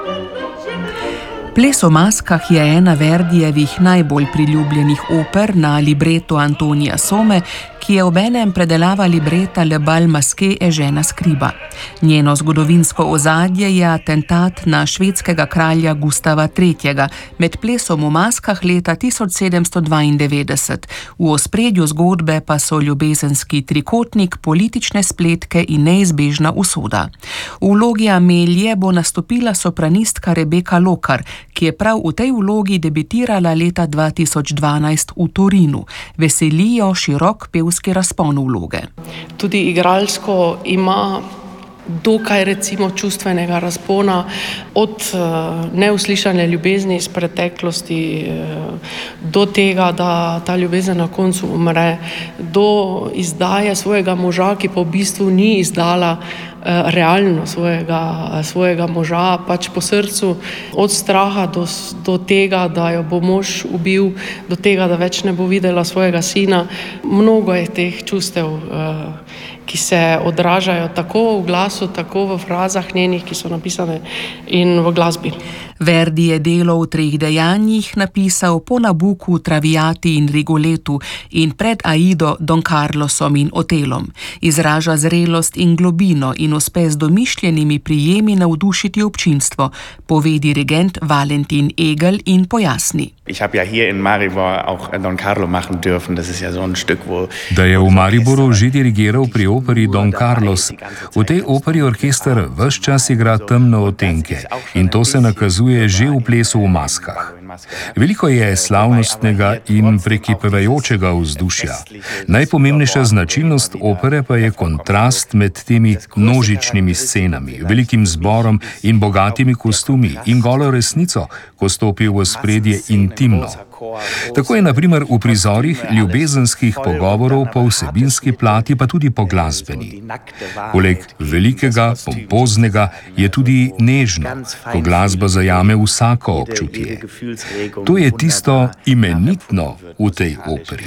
Ples o maskah je ena Verdijevih najbolj priljubljenih oper na libreto Antonija Some, ki je obenem predelava libreta Le bal masqué Eugena Scriba. Njeno zgodovinsko ozadje je atentat na švedskega kralja Gustava III. Med plesom v maskah leta 1792. V ospredju zgodbe pa so ljubezenski trikotnik, politične spletke in neizbežna usoda. V vlogi Amelije bo nastopila sopranistka Rebeka Lokar, ki je prav v tej vlogi debitirala leta 2012 v Torinu. Veselijo širok pevski razpon vloge. Tudi igralsko ima dokaj recimo čustvenega razpona, od neuslišane ljubezni iz preteklosti do tega, da ta ljubezen na koncu umre, do izdaje svojega moža, ki pa v bistvu ni izdala realno svojega moža, pač po srcu, od straha do tega, da jo bo mož ubil, do tega, da več ne bo videla svojega sina. Mnogo je teh čustev, ki se odražajo tako v glasu, tako v frazah njenih, ki so napisane, in v glasbi. Verdi je delo v 3 dejanjih napisal po Nabuku, Traviati in Rigoletu in pred Aido, Don Carlosom in Otelom. Izraža zrelost in globino in uspe z domišljenimi prijemi navdušiti občinstvo, pove dirigent Valentin Egel in pojasni. Da je v Mariboru že dirigiral pri operi Don Carlos. V tej operi orkester ves čas igra temne odtenke in to se nakazuje že v plesu v maskah. Veliko je slavnostnega in prekipevajočega vzdušja. Najpomembnejša značilnost opere pa je kontrast med temi množičnimi scenami, velikim zborom in bogatimi kostumi in golo resnico, ko stopi v ospredje intimno. Tako je na primer v prizorih ljubezenskih pogovorov po vsebinski plati, pa tudi po glasbeni. Poleg velikega, pompoznega je tudi nežno, ko glasba zajame vsako občutje. To je tisto imenitno v tej operi.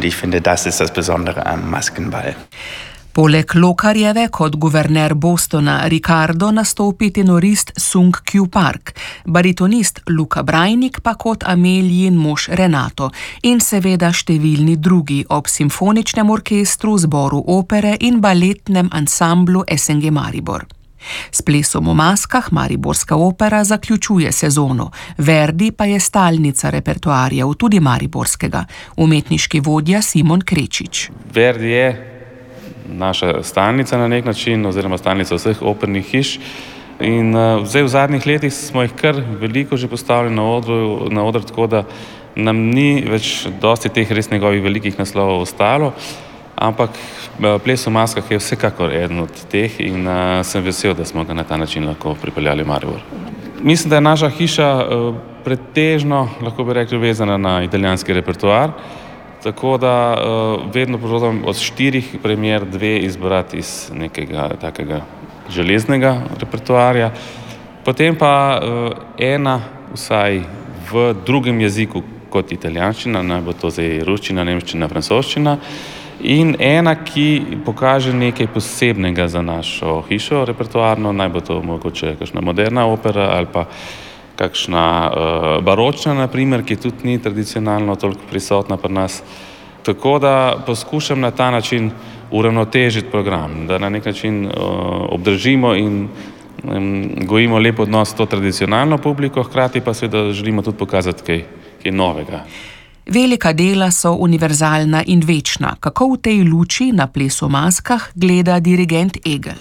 Poleg Lokarjeve kot guverner Bostona Ricardo nastopi tenorist Sung Kyu Park, baritonist Luka Brajnik pa kot Amelijin mož Renato in seveda številni drugi ob simfoničnem orkestru, zboru opere in baletnem ansamblu SNG Maribor. S plesom v maskah mariborska opera zaključuje sezono, Verdi pa je stalnica repertoarjev, tudi mariborskega. Umetniški vodja Simon Krečič. Verdi je naša stalnica na nek način, oziroma stalnica vseh opernih hiš. In zdaj v zadnjih letih smo jih kar veliko že postavili na odr, tako da nam ni več dosti teh res njegovih velikih naslovov ostalo, ampak ples v maskah je vsekakor eden od teh in sem vesel, da smo ga na ta način lahko pripeljali v Maribor. Mislim, da je naša hiša pretežno, lahko bi rekli, vezana na italijanski repertoar, tako da vedno poskušam od 4 premier 2 izbrati iz nekega takega železnega repertoarja. Potem pa ena vsaj v drugem jeziku kot italijanščina, naj bo to zdaj ruščina, nemščina, francoščina, in ena, ki pokaže nekaj posebnega za našo hišo repertoarno, naj bo to mogoče kakšna moderna opera ali pa kakšna baročna, na primer, ki tudi ni tradicionalno toliko prisotna pri nas. Tako da poskušam na ta način uravnotežiti program, da na nek način obdržimo in gojimo lep odnos s to tradicionalno publiko, hkrati pa seveda želimo tudi pokazati kaj novega. Velika dela so univerzalna in večna. Kako v tej luči na ples v maskah gleda dirigent Egel?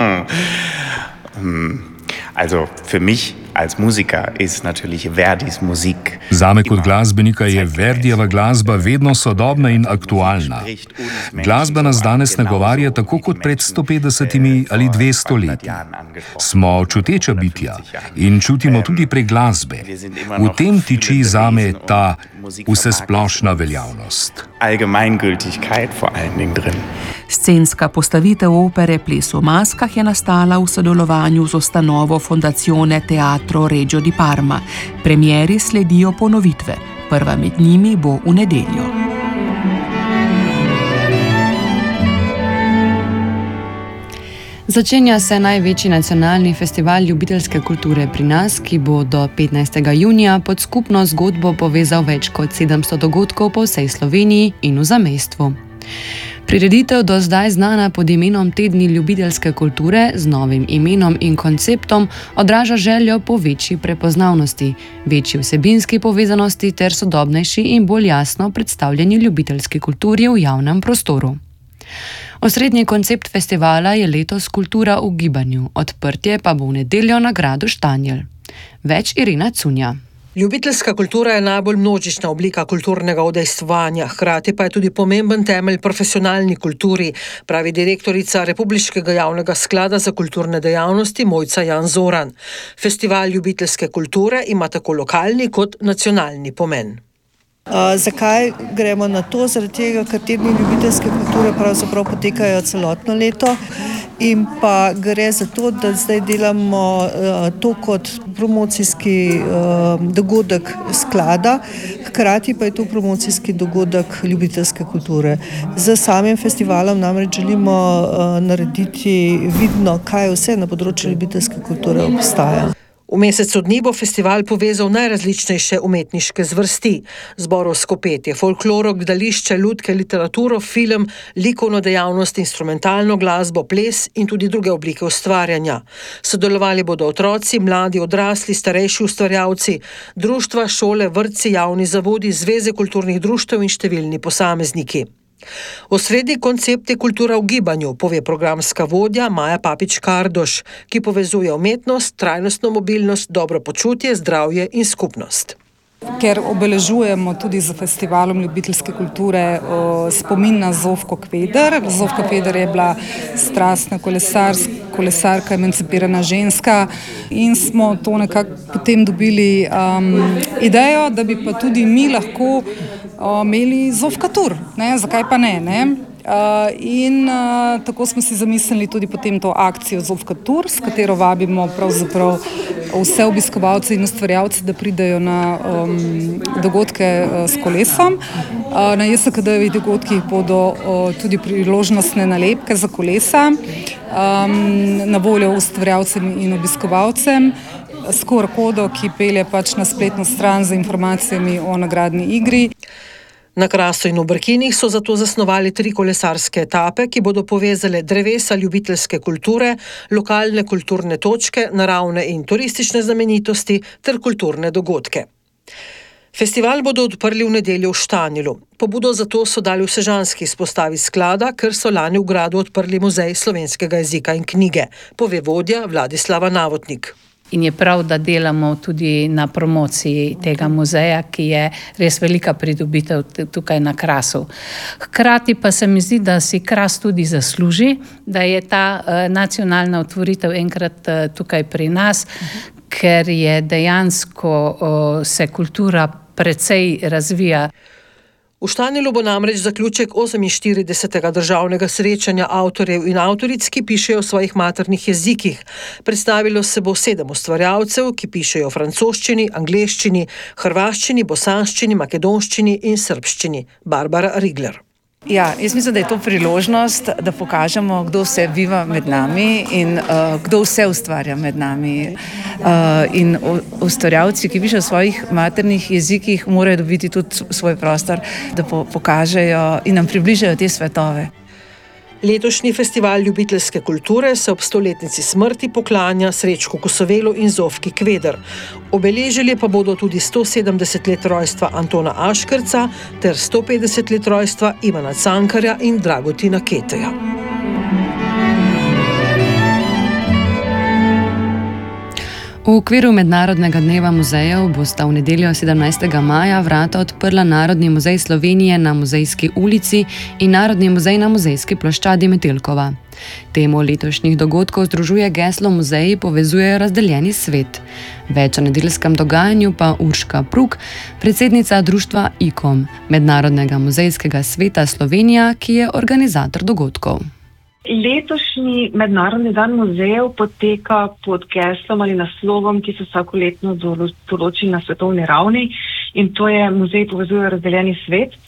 Also für mich als Musiker ist natürlich Verdis Musik. Zame kot glasbenika je Verdijeva glasba vedno sodobna in aktualna. Glasba nas danes nagovarja tako kot pred 150 ali 200 leti. Smo čuteča bitja in čutimo tudi prek glasbe. V tem tiči zame ta vsesplošna veljavnost. Allgemeingültigkeit vor allen Dingen drin. Scenska postavitev opere Ples v maskah je nastala v sodelovanju z ustanovo Fondazione Teatro Regio di Parma. Premieri sledijo ponovitve. Prva med njimi bo v nedeljo. Začenja se največji nacionalni festival ljubiteljske kulture pri nas, ki bo do 15. junija pod skupno zgodbo povezal več kot 700 dogodkov po vsej Sloveniji in v zamejstvu. Prireditev, do zdaj znana pod imenom Tedni ljubiteljske kulture, z novim imenom in konceptom odraža željo po večji prepoznavnosti, večji vsebinski povezanosti ter sodobnejši in bolj jasno predstavljeni ljubiteljski kulturi v javnem prostoru. Osrednji koncept festivala je letos Kultura v gibanju, odprtje pa bo v nedeljo na gradu Štanjel. Več Irena Cunja. Ljubiteljska kultura je najbolj množična oblika kulturnega udejstvovanja, hkrati pa je tudi pomemben temelj profesionalni kulturi, pravi direktorica Republiškega javnega sklada za kulturne dejavnosti Mojca Jan Zoran. Festival ljubiteljske kulture ima tako lokalni kot nacionalni pomen. Zakaj gremo na to? Zaradi tega, ker tedni ljubiteljske kulture pravzaprav potekajo celotno leto in pa gre za to, da zdaj delamo to kot promocijski dogodek sklada, hkrati pa je to promocijski dogodek ljubiteljske kulture. Z samim festivalom namreč želimo narediti vidno, kaj vse na področju ljubiteljske kulture obstaja. V mesecu dni bo festival povezal najrazličnejše umetniške zvrsti, zborovsko petje, folkloro, gledališče, lutke, literaturo, film, likovno dejavnost, instrumentalno glasbo, ples in tudi druge oblike ustvarjanja. Sodelovali bodo otroci, mladi, odrasli, starejši ustvarjalci, društva, šole, vrtci, javni zavodi, zveze kulturnih društev in številni posamezniki. Osrednji koncept je kultura v gibanju, pove programska vodja Maja Papič-Kardoš, ki povezuje umetnost, trajnostno mobilnost, dobro počutje, zdravje in skupnost. Ker obeležujemo tudi z festivalom ljubiteljske kulture spomin na Zofko Kveder. Zofka Kveder je bila strastna kolesarka, emancipirana ženska in smo to nekako potem dobili idejo, da bi pa tudi mi lahko imeli Zofka Tur, zakaj pa ne? Tako smo si zamislili tudi potem to akcijo Zofka Tur, s katero vabimo pravzaprav vse obiskovalce in ustvarjalce, da pridejo na dogodke s kolesom. Na JSKD-jevih dogodkih bodo tudi priložnostne nalepke za kolesa na voljo ustvarjalcem in obiskovalcem s QR-kodo, ki pelje pač na spletno stran z informacijami o nagradni igri. Na Krasu in v Brkinih so zato zasnovali 3 kolesarske etape, ki bodo povezale drevesa ljubiteljske kulture, lokalne kulturne točke, naravne in turistične znamenitosti ter kulturne dogodke. Festival bodo odprli v nedeljo v Štanjelu. Pobudo za to so dali v sežanski izpostavi sklada, ker so lani v gradu odprli muzej slovenskega jezika in knjige, pove vodja Vladislava Navotnik. In je prav, da delamo tudi na promociji tega muzeja, ki je res velika pridobitev tukaj na Krasu. Hkrati pa se mi zdi, da si Kras tudi zasluži, da je ta nacionalna otvoritev enkrat tukaj pri nas, ker je dejansko se kultura precej razvija. V Štanjelu bo namreč zaključek 48. državnega srečanja avtorjev in avtoric, ki pišejo v svojih maternih jezikih. Predstavilo se bo 7 ustvarjalcev, ki pišejo v francoščini, angleščini, hrvaščini, bosanščini, makedonščini in srbščini. Barbara Rigler. Ja, jaz mislim, da je to priložnost, da pokažemo, kdo vse biva med nami in kdo vse ustvarja med nami. In ustvarjalci, ki pišejo v svojih maternih jezikih, morajo dobiti tudi svoj prostor, da pokažejo in nam približajo te svetove. Letošnji festival ljubiteljske kulture se ob 100-letnici smrti poklanja Srečku Kosovelu in Zofki Kveder. Obeležili pa bodo tudi 170 let rojstva Antona Aškerca ter 150 let rojstva Ivana Cankarja in Dragutina Keteja. V okviru Mednarodnega dneva muzejev bosta v nedeljo 17. maja vrata odprla Narodni muzej Slovenije na Muzejski ulici in Narodni muzej na Muzejski ploščadi Metelkova. Temo letošnjih dogodkov združuje geslo Muzeji povezujejo razdeljeni svet. Več o nedeljskem dogajanju pa Urška Pruk, predsednica društva ICOM, Mednarodnega muzejskega sveta Slovenija, ki je organizator dogodkov. Letošnji Mednarodni dan muzejev poteka pod geslom ali naslovom, ki se vsakoletno določi na svetovni ravni, in to je Muzej povezuje razdeljeni svet.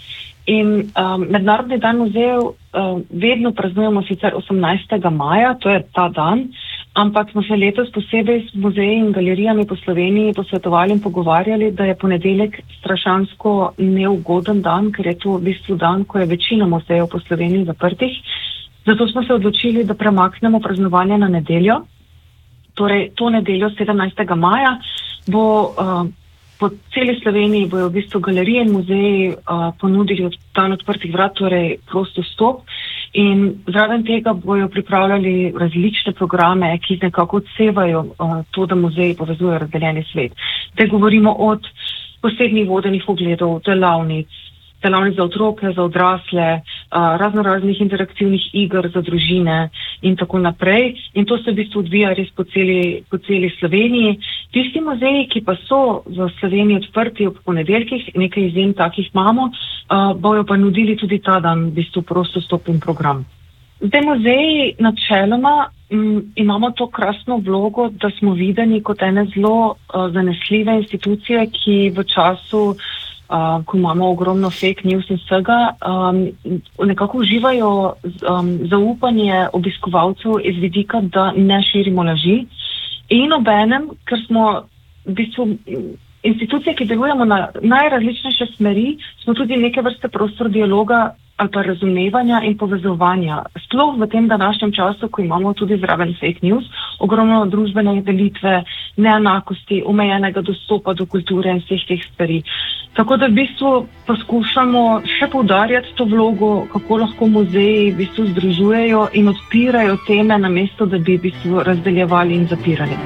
In Mednarodni dan muzejev vedno praznujemo sicer 18. maja, to je ta dan, ampak smo se letos posebej s muzeji in galerijami po Sloveniji posvetovali in pogovarjali, da je ponedeljek strašansko neugoden dan, ker je to v bistvu dan, ko je večina muzejev po Sloveniji zaprtih. Zato smo se odločili, da premaknemo praznovanje na nedeljo. Torej, to nedeljo 17. maja bo po celi Sloveniji bojo v bistvu galerije in muzeji ponudili dan odprtih vrat, torej prost vstop. In zraven tega bojo pripravljali različne programe, ki nekako odsevajo to, da muzeji povezujejo razdeljeni svet. Te govorimo od posebnih vodenih ogledov, delavnic za otroke, za odrasle, raznoraznih interaktivnih iger za družine in tako naprej. In to se v bistvu odvija res po celi Sloveniji. Tisti muzeji, ki pa so v Sloveniji odprti ob ponedeljkih, nekaj izjem takih imamo, bojo pa nudili tudi ta dan v bistvu prostostopen program. Zdaj muzeji načeloma imamo to krasno vlogo, da smo videni kot ene zelo zanesljive institucije, ki v času, ko imamo ogromno fake news in vsega, nekako uživajo zaupanje obiskovalcev iz vidika, da ne širimo laži. In obenem, ker smo v bistvu institucije, ki delujemo na najrazličnejše smeri, smo tudi neke vrste prostor dialoga ali pa razumevanja in povezovanja. Sploh v tem današnjem času, ko imamo tudi zraven fake news, ogromno družbene delitve, neenakosti, omejenega dostopa do kulture in vseh teh stvari. Tako da v bistvu poskušamo še poudarjati to vlogo, kako lahko muzeji v bistvu združujejo in odpirajo teme, namesto da bi v bistvu razdeljevali in zapirali.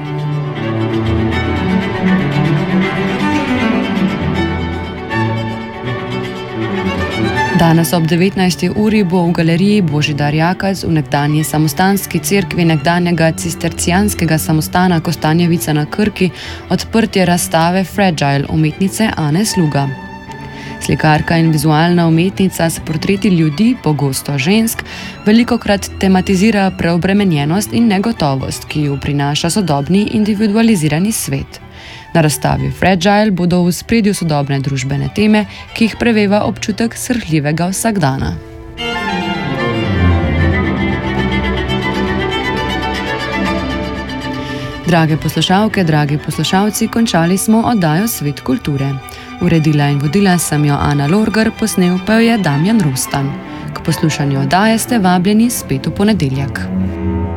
Danes ob 19. uri bo v galeriji Božidar Jakac v nekdanji samostanski cerkvi nekdanjega cistercijanskega samostana Kostanjevica na Krki odprtje razstave Fragile umetnice Ane Sluga. Slikarka in vizualna umetnica s portreti ljudi, pogosto žensk, velikokrat tematizira preobremenjenost in negotovost, ki ju prinaša sodobni individualizirani svet. Na razstavi Fragile bodo v ospredju sodobne družbene teme, ki jih preveva občutek srhljivega vsakdana. Drage poslušalke, dragi poslušalci, končali smo oddajo Svet kulture. Uredila in vodila sem jo Ana Lorgar, posnel pa jo je Damjan Rustan. K poslušanju oddaje ste vabljeni spet v ponedeljek.